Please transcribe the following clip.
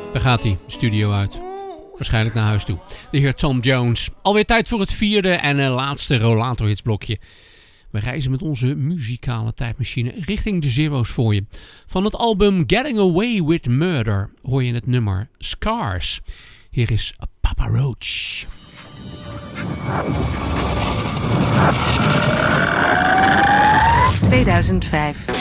Daar gaat hij, de studio uit. Waarschijnlijk naar huis toe. De heer Tom Jones. Alweer tijd voor het vierde en laatste Rollator Hits blokje. We reizen met onze muzikale tijdmachine richting de zero's voor je. Van het album Getting Away with Murder hoor je het nummer Scars. Hier is Papa Roach. 2005.